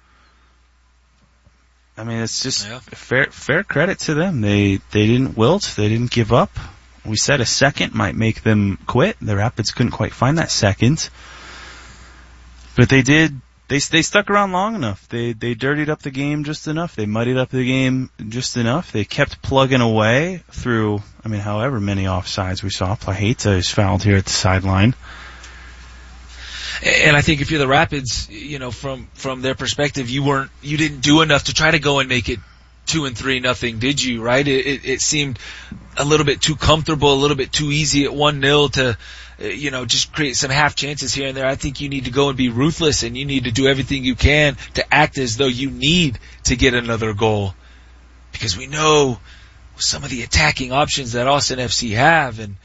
I mean, it's just yeah. fair fair credit to them. They they didn't wilt. They didn't give up. We said a second might make them quit. The Rapids couldn't quite find that second, but they did. They they stuck around long enough. They they dirtied up the game just enough. They muddied up the game just enough. They kept plugging away through, I mean, however many offsides we saw. Plaheta is fouled here at the sideline. And I think if you're the Rapids, you know, from from their perspective, you weren't, you didn't do enough to try to go and make it two and three nothing, did you? Right? It, it, it seemed a little bit too comfortable, a little bit too easy at one nil to, you know, just create some half chances here and there. I think you need to go and be ruthless, and you need to do everything you can to act as though you need to get another goal, because we know some of the attacking options that Austin F C have, and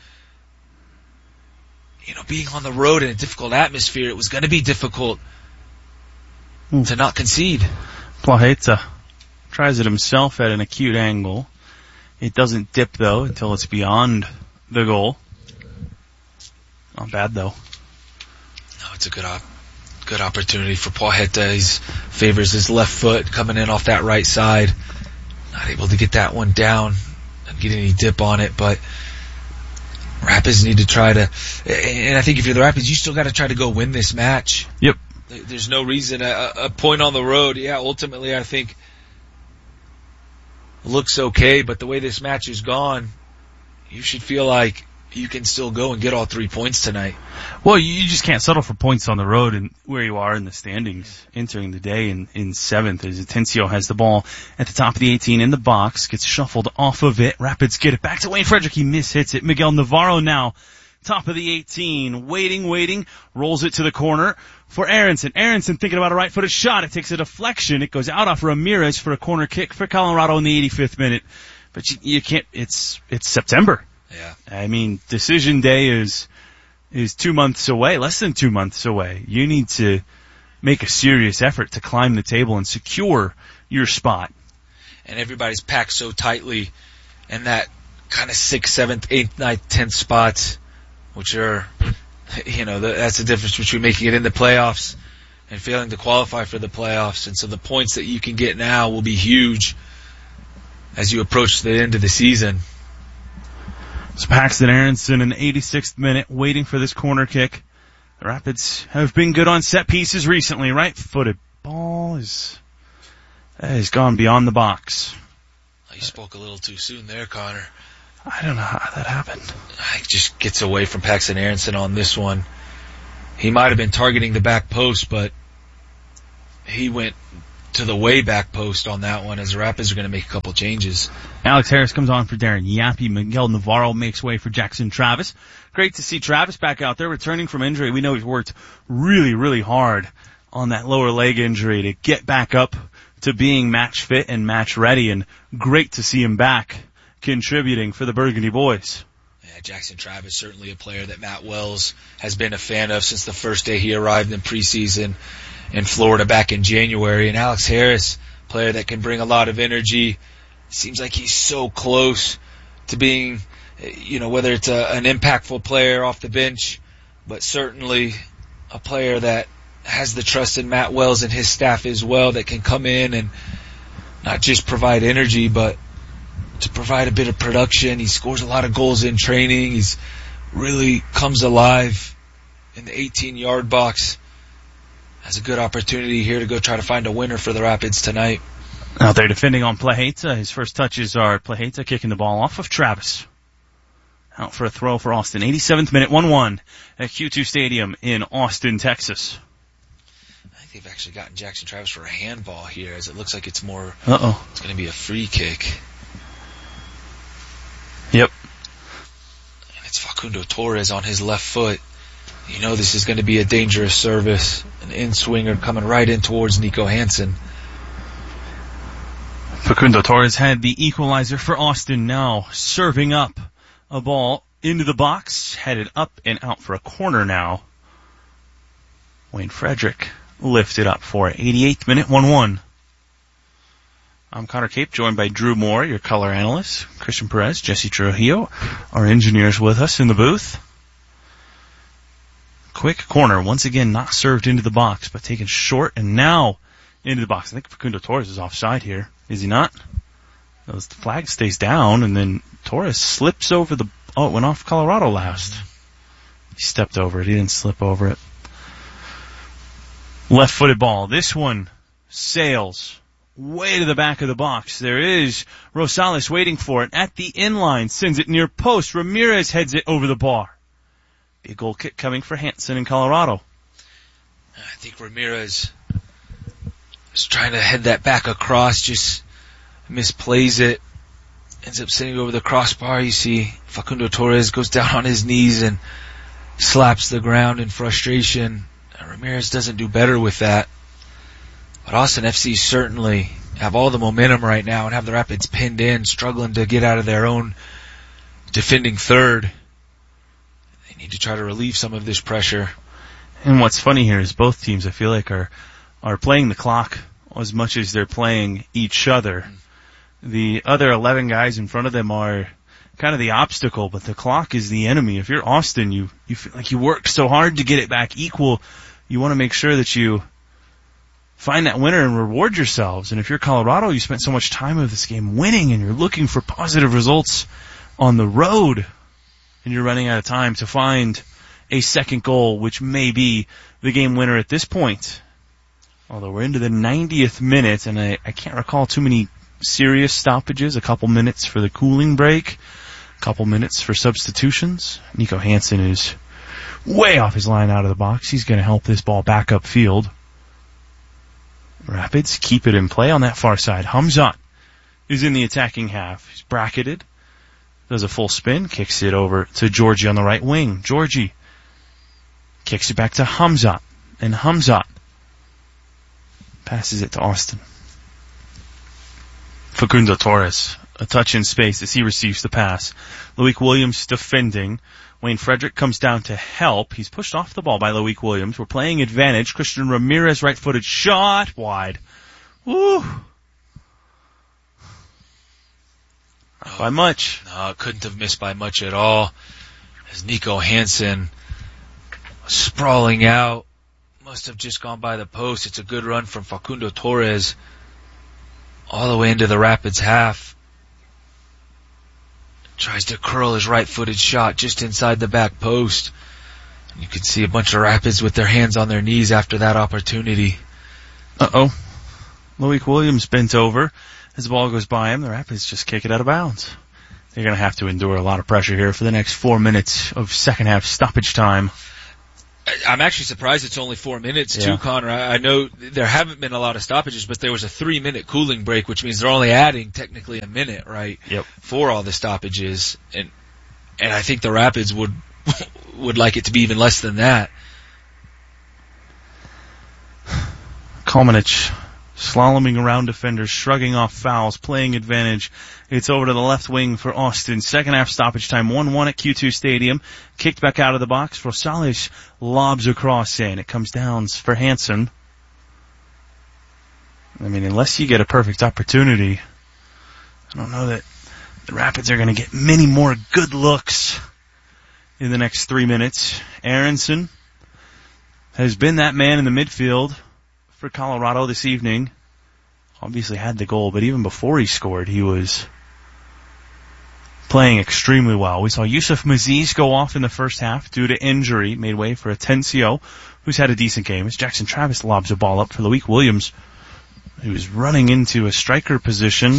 you know, being on the road in a difficult atmosphere, it was going to be difficult mm. to not concede. Plaheta tries it himself at an acute angle. It doesn't dip, though, until it's beyond the goal. Not bad, though. No, it's a good op- good opportunity for Plaheta. He favors his left foot coming in off that right side. Not able to get that one down and get any dip on it, but Rapids need to try to, and I think if you're the Rapids, you still got to try to go win this match. Yep. There's no reason, a, a point on the road, yeah, ultimately I think looks okay, but the way this match is gone, you should feel like you can still go and get all three points tonight. Well, you just can't settle for points on the road and where you are in the standings entering the day in, in seventh as Atencio has the ball at the top of the eighteen in the box, gets shuffled off of it. Rapids get it back to Wayne Frederick. He mishits it. Miguel Navarro now top of the eighteen, waiting, waiting, rolls it to the corner for Aronson. Aronson thinking about a right-footed shot. It takes a deflection. It goes out off Ramirez for a corner kick for Colorado in the eighty-fifth minute. But you, you can't, it's, it's September. Yeah. I mean, decision day is, is two months away, less than two months away. You need to make a serious effort to climb the table and secure your spot. And everybody's packed so tightly in that kind of sixth, seventh, eighth, ninth, tenth spots, which are, you know, that's the difference between making it in the playoffs and failing to qualify for the playoffs. And so the points that you can get now will be huge as you approach the end of the season. It's Paxton Aronson in the eighty-sixth minute waiting for this corner kick. The Rapids have been good on set pieces recently. Right-footed ball is, has gone beyond the box. You spoke a little too soon there, Connor. I don't know how that happened. He just gets away from Paxton Aronson on this one. He might have been targeting the back post, but he went to the way back post on that one as the Rapids are going to make a couple changes. Alex Harris comes on for Darren Yappy. Miguel Navarro makes way for Jackson Travis. Great to see Travis back out there returning from injury. We know he's worked really, really hard on that lower leg injury to get back up to being match fit and match ready, and great to see him back contributing for the Burgundy boys. Yeah, Jackson Travis, certainly a player that Matt Wells has been a fan of since the first day he arrived in preseason in Florida back in January. And Alex Harris, player that can bring a lot of energy. Seems like he's so close to being, you know, whether it's a, an impactful player off the bench, but certainly a player that has the trust in Matt Wells and his staff as well, that can come in and not just provide energy, but to provide a bit of production. He scores a lot of goals in training. He's really comes alive in the eighteen-yard box. Has a good opportunity here to go try to find a winner for the Rapids tonight. Out there defending on Plaheta. His first touches are Plaheta kicking the ball off of Travis. Out for a throw for Austin. eighty-seventh minute, one one at Q two Stadium in Austin, Texas. I think they've actually gotten Jackson Travis for a handball here, as it looks like it's more, Uh-oh. it's going to be a free kick. Yep. And it's Facundo Torres on his left foot. You know this is going to be a dangerous service. An in-swinger coming right in towards Nico Hansen. Facundo Torres had the equalizer for Austin, now serving up a ball into the box, headed up and out for a corner now. Wayne Frederick lifted up for it. eighty-eighth minute, one one. I'm Connor Cape, joined by Drew Moore, your color analyst, Christian Perez, Jesse Trujillo, our engineers with us in the booth. Quick corner, once again not served into the box, but taken short and now into the box. I think Facundo Torres is offside here. Is he not? No, the flag stays down, and then Torres slips over the... Oh, it went off Colorado last. He stepped over it. He didn't slip over it. Left-footed ball. This one sails way to the back of the box. There is Rosales waiting for it at the inline. Sends it near post. Ramirez heads it over the bar. Big goal kick coming for Hansen in Colorado. I think Ramirez is trying to head that back across, just misplays it. Ends up sitting over the crossbar. You see Facundo Torres goes down on his knees and slaps the ground in frustration. Ramirez doesn't do better with that. But Austin F C certainly have all the momentum right now and have the Rapids pinned in, struggling to get out of their own defending third. They need to try to relieve some of this pressure. And what's funny here is both teams, I feel like, are are playing the clock as much as they're playing each other. The other eleven guys in front of them are kind of the obstacle, but the clock is the enemy. If you're Austin, you, you feel like you work so hard to get it back equal. You want to make sure that you find that winner and reward yourselves. And if you're Colorado, you spent so much time of this game winning and you're looking for positive results on the road, and you're running out of time to find a second goal, which may be the game winner at this point. Although we're into the ninetieth minute, and I, I can't recall too many serious stoppages. A couple minutes for the cooling break, a couple minutes for substitutions. Nico Hansen is way off his line out of the box. He's going to help this ball back upfield. Rapids keep it in play on that far side. Hamzat is in the attacking half. He's bracketed. Does a full spin. Kicks it over to Georgie on the right wing. Georgie kicks it back to Hamzat. And Hamzat passes it to Austin. Facundo Torres, a touch in space as he receives the pass. Loic Williams defending. Wayne Frederick comes down to help. He's pushed off the ball by Loic Williams. We're playing advantage. Christian Ramirez, right-footed shot, wide. Woo! Not by much. No, it couldn't have missed by much at all. As Nico Hansen sprawling out, must have just gone by the post. It's a good run from Facundo Torres all the way into the Rapids half. Tries to curl his right-footed shot just inside the back post. And you can see a bunch of Rapids with their hands on their knees after that opportunity. Uh-oh. Loic Williams bent over. As the ball goes by him, the Rapids just kick it out of bounds. they're going to have to endure a lot of pressure here for the next four minutes of second half stoppage time. I'm actually surprised it's only four minutes yeah. too, Connor. I, I know there haven't been a lot of stoppages, but there was a three minute cooling break, which means they're only adding technically a minute, right? Yep. For all the stoppages. And, and I think the Rapids would, would like it to be even less than that. Kalmanich slaloming around defenders, shrugging off fouls, playing advantage. It's over to the left wing for Austin. Second half stoppage time, one one at Q two Stadium. Kicked back out of the box. Rosales lobs across in. It comes down for Hansen. I mean, unless you get a perfect opportunity, I don't know that the Rapids are going to get many more good looks in the next three minutes. Aronson has been that man in the midfield for Colorado this evening. Obviously had the goal, but even before he scored, he was playing extremely well. We saw Yusuf Maziz go off in the first half due to injury, made way for Atencio, who's had a decent game. As Jackson Travis lobs a ball up for Loic Williams, who was running into a striker position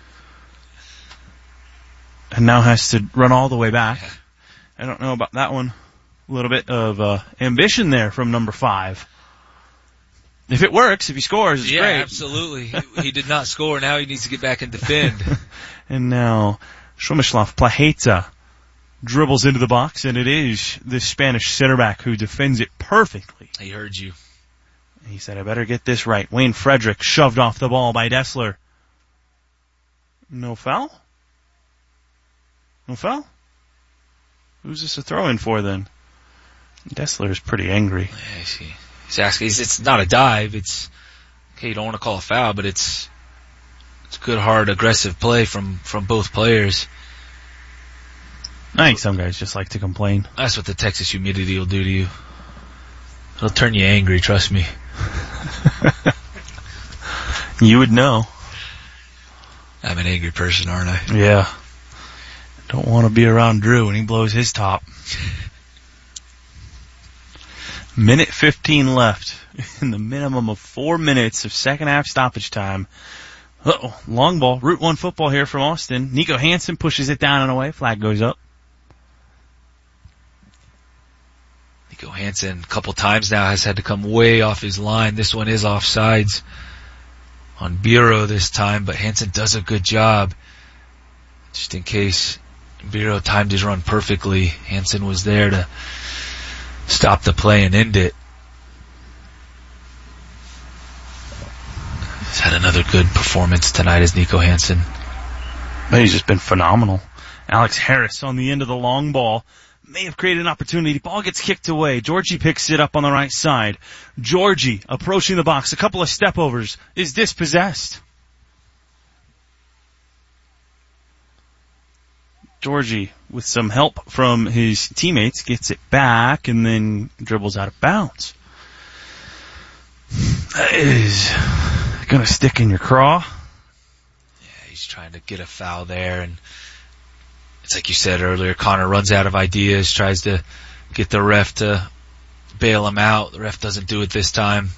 and now has to run all the way back. I don't know about that one. A little bit of uh, ambition there from number five. If it works, if he scores, it's yeah, great. Yeah, absolutely. he, he did not score. Now he needs to get back and defend. And now Shomislav Plaheta dribbles into the box, and it is the Spanish center back who defends it perfectly. He heard you. He said, I better get this right. Wayne Frederick shoved off the ball by Dessler. No foul? No foul? Who's this a throw-in for then? Dessler is pretty angry. Yeah, I see. He's asking, it's not a dive, it's, okay, you don't want to call a foul, but it's, it's good, hard, aggressive play from, from both players. I think some guys just like to complain. That's what the Texas humidity will do to you. It'll turn you angry, trust me. You would know. I'm an angry person, aren't I? Yeah. Don't want to be around Drew when he blows his top. Minute fifteen left in the minimum of four minutes of second half stoppage time. Uh-oh, long ball. Route one football here from Austin. Nico Hansen pushes it down and away. Flag goes up. Nico Hansen a couple times now has had to come way off his line. This one is offsides on Biro this time, but Hansen does a good job. Just in case Biro timed his run perfectly, Hansen was there to stop the play and end it. He's had another good performance tonight as Nico Hansen. But he's just been phenomenal. Alex Harris on the end of the long ball may have created an opportunity. Ball gets kicked away. Georgie picks it up on the right side. Georgie approaching the box. A couple of step overs. Is dispossessed. Georgie, with some help from his teammates, gets it back and then dribbles out of bounds. That is going to stick in your craw. Yeah, he's trying to get a foul there, and it's like you said earlier, Connor runs out of ideas, tries to get the ref to bail him out. The ref doesn't do it this time.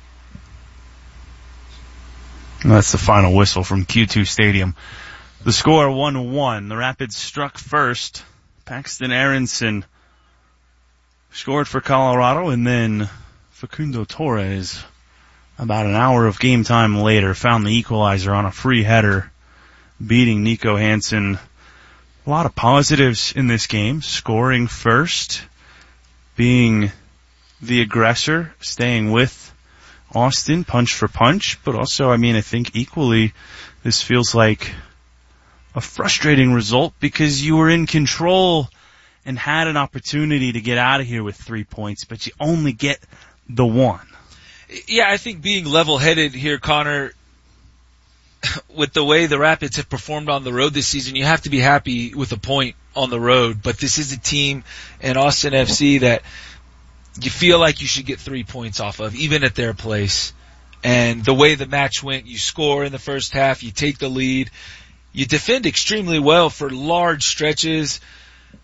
And that's the final whistle from Q two Stadium. The score one one. The Rapids struck first. Paxton Aronson scored for Colorado, and then Facundo Torres, about an hour of game time later, found the equalizer on a free header, beating Nico Hansen. A lot of positives in this game. Scoring first, being the aggressor, staying with Austin, punch for punch, but also, I mean, I think equally, this feels like a frustrating result because you were in control and had an opportunity to get out of here with three points, but you only get the one. Yeah, I think being level-headed here, Connor, with the way the Rapids have performed on the road this season, you have to be happy with a point on the road. But this is a team in Austin F C that you feel like you should get three points off of, even at their place. And the way the match went, you score in the first half, you take the lead, you defend extremely well for large stretches.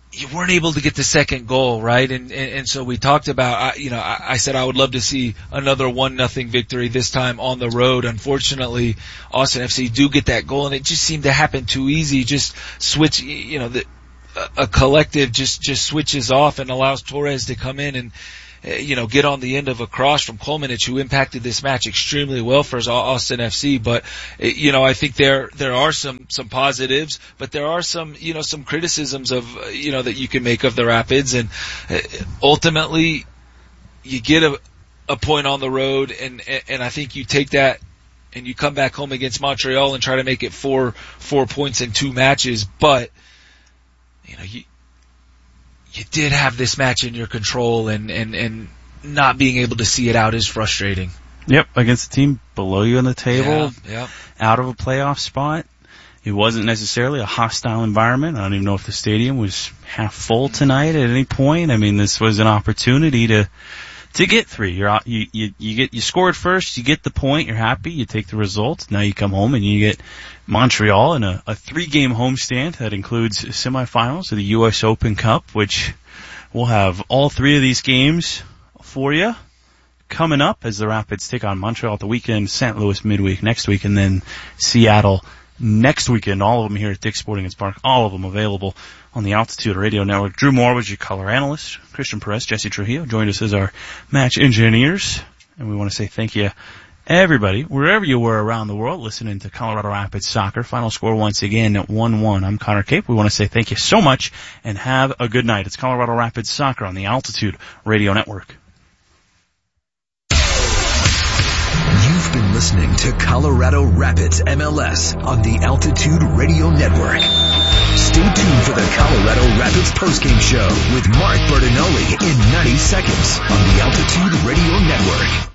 you weren't able to get the second goal, right? And, and, and so we talked about, you know, I, I said I would love to see another one nothing victory, this time on the road. Unfortunately, Austin F C do get that goal, and it just seemed to happen too easy. Just switch, you know, the, a collective just, just switches off and allows Torres to come in and, you know, get on the end of a cross from Kolmanic, who impacted this match extremely well for Austin F C. But, you know, I think there, there are some, some positives, but there are some, you know, some criticisms of, you know, that you can make of the Rapids. And ultimately, you get a, a point on the road, and, and I think you take that and you come back home against Montreal and try to make it four, four points in two matches. But, you know, you, you did have this match in your control, and, and, and not being able to see it out is frustrating. Yep, against a team below you on the table, yeah, yeah. out of a playoff spot. It wasn't necessarily a hostile environment. I don't even know if the stadium was half full tonight at any point. I mean, this was an opportunity to to get three. You're out, you, you you get you scored first, you get the point, you're happy, you take the result. Now you come home and you get Montreal in a, a three-game homestand that includes semifinals of the U S Open Cup, which we'll have all three of these games for you coming up as the Rapids take on Montreal at the weekend, Saint Louis midweek next week, and then Seattle next weekend. All of them here at Dick's Sporting Goods Park. All of them available on the Altitude Radio Network. Drew Moore was your color analyst. Christian Perez, Jesse Trujillo joined us as our match engineers. And we want to say thank you, everybody, wherever you were around the world, listening to Colorado Rapids Soccer. Final score once again at one one. I'm Connor Cape. We want to say thank you so much and have a good night. It's Colorado Rapids Soccer on the Altitude Radio Network. You've been listening to Colorado Rapids M L S on the Altitude Radio Network. Stay tuned for the Colorado Rapids postgame show with Mark Bertinelli in ninety seconds on the Altitude Radio Network.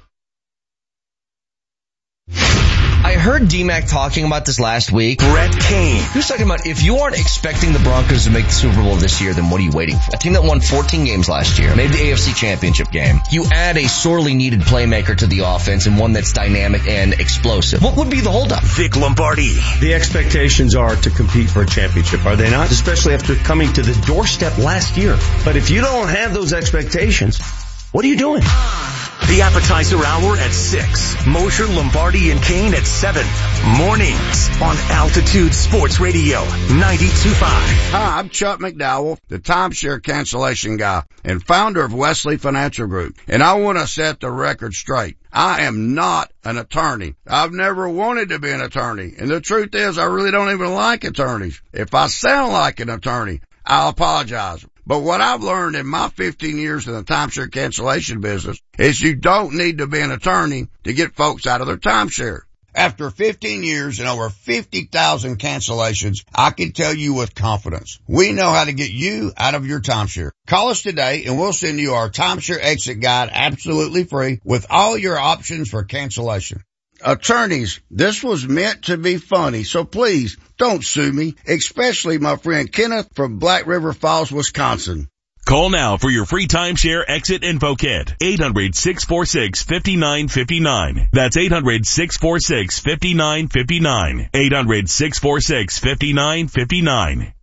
I heard D-Mac talking about this last week. Brett Kane. He was talking about, if you aren't expecting the Broncos to make the Super Bowl this year, then what are you waiting for? A team that won fourteen games last year, made the A F C Championship game. You add a sorely needed playmaker to the offense and one that's dynamic and explosive. What would be the holdup? Vic Lombardi. The expectations are to compete for a championship, are they not? Especially after coming to the doorstep last year. But if you don't have those expectations, what are you doing? The appetizer hour at six. Mosher, Lombardi, and Kane at seven. Mornings on Altitude Sports Radio ninety-two point five. Hi, I'm Chuck McDowell, the timeshare cancellation guy and founder of Wesley Financial Group. And I want to set the record straight. I am not an attorney. I've never wanted to be an attorney. And the truth is, I really don't even like attorneys. If I sound like an attorney, I'll apologize. But what I've learned in my fifteen years in the timeshare cancellation business is you don't need to be an attorney to get folks out of their timeshare. After fifteen years and over fifty thousand cancellations, I can tell you with confidence, we know how to get you out of your timeshare. Call us today and we'll send you our timeshare exit guide absolutely free with all your options for cancellation. Attorneys, this was meant to be funny, so please don't sue me, especially my friend Kenneth from Black River Falls, Wisconsin. Call now for your free timeshare exit info kit. eight hundred, six four six, five nine five nine. That's eight hundred, six four six, five nine five nine. eight hundred, six four six, five nine five nine.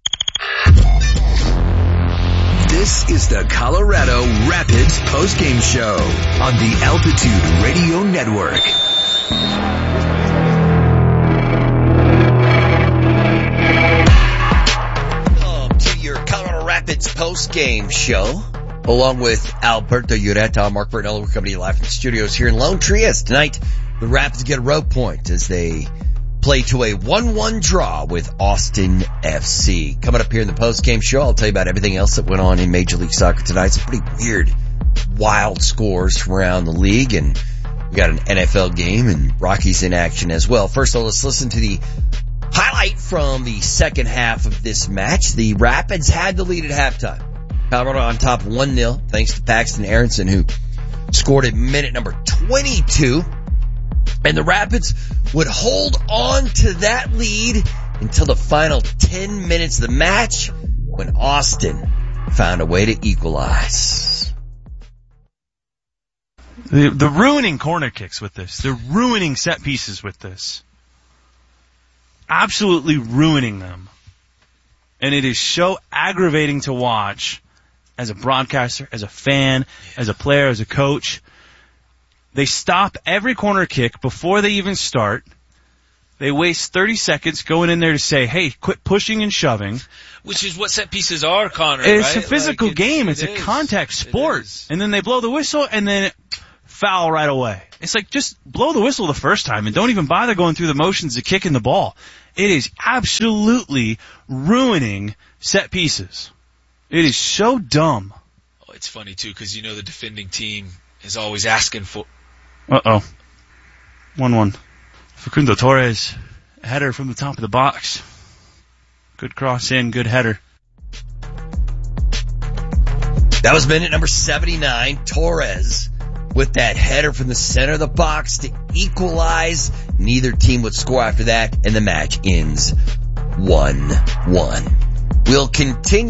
This is the Colorado Rapids postgame show on the Altitude Radio Network. Welcome to your Colorado Rapids post-game show, along with Alberto Ureta, Mark Bertinelli. We're coming to you live from the studios here in Lone Tree. As tonight, the Rapids get a road point as they play to a one one draw with Austin F C. Coming up here in the post-game show, I'll tell you about everything else that went on in Major League Soccer tonight. Some pretty weird, wild scores from around the league, and we got an N F L game and Rockies in action as well. First of all, let's listen to the highlight from the second half of this match. The Rapids had the lead at halftime. Colorado on top one nil thanks to Paxton Aronson, who scored at minute number twenty-two. And the Rapids would hold on to that lead until the final ten minutes of the match when Austin found a way to equalize. The, the ruining corner kicks with this. They're ruining set pieces with this. Absolutely ruining them. And it is so aggravating to watch as a broadcaster, as a fan, as a player, as a coach. They stop every corner kick before they even start. They waste thirty seconds going in there to say, hey, quit pushing and shoving. Which is what set pieces are, Connor, It's right? a physical like game. It it's is. a contact sport. It And then they blow the whistle and then foul right away. It's like, just blow the whistle the first time and don't even bother going through the motions of kicking the ball. It is absolutely ruining set pieces. It is so dumb. Oh, it's funny, too, because you know the defending team is always asking for... Uh-oh. one one. Facundo Torres, header from the top of the box. Good cross in, good header. That was minute number seventy-nine. Torres with that header from the center of the box to equalize. Neither team would score after that, and the match ends one one. We'll continue.